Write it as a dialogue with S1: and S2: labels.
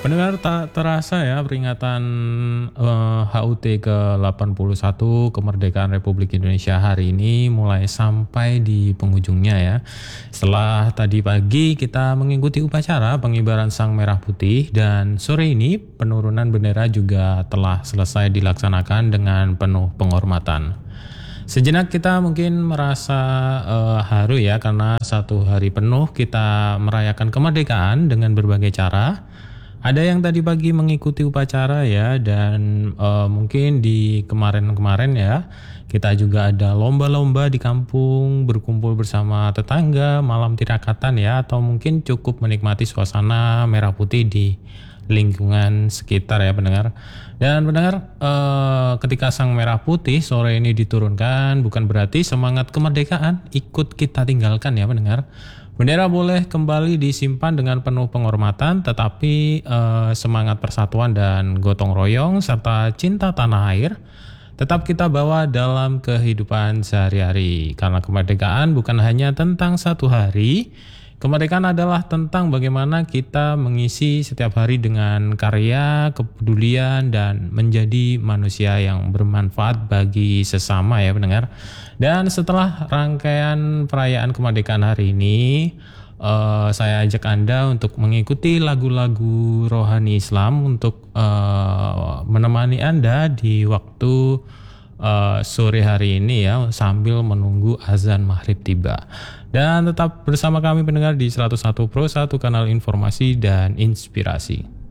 S1: Pendengar, tak terasa ya peringatan HUT ke-81 kemerdekaan Republik Indonesia hari ini mulai sampai di penghujungnya ya. Setelah tadi pagi kita mengikuti upacara pengibaran Sang Merah Putih dan sore ini penurunan bendera juga telah selesai dilaksanakan dengan penuh penghormatan. Sejenak kita mungkin merasa haru ya karena satu hari penuh kita merayakan kemerdekaan dengan berbagai cara. Ada yang tadi pagi mengikuti upacara ya dan mungkin di kemarin-kemarin ya kita juga ada lomba-lomba di kampung, berkumpul bersama tetangga, malam tirakatan ya, atau mungkin cukup menikmati suasana merah putih di lingkungan sekitar ya pendengar. Dan pendengar, ketika Sang Merah Putih sore ini diturunkan bukan berarti semangat kemerdekaan ikut kita tinggalkan ya pendengar. Bendera boleh kembali disimpan dengan penuh penghormatan, tetapi semangat persatuan dan gotong royong serta cinta tanah air tetap kita bawa dalam kehidupan sehari-hari. Karena kemerdekaan bukan hanya tentang satu hari, kemerdekaan adalah tentang bagaimana kita mengisi setiap hari dengan karya, kepedulian, dan menjadi manusia yang bermanfaat bagi sesama ya pendengar. Dan setelah rangkaian perayaan kemerdekaan hari ini, saya ajak Anda untuk mengikuti lagu-lagu rohani Islam untuk menemani Anda di waktu sore hari ini ya sambil menunggu azan maghrib tiba. Dan tetap bersama kami pendengar di 101 Pro 1 kanal informasi dan inspirasi.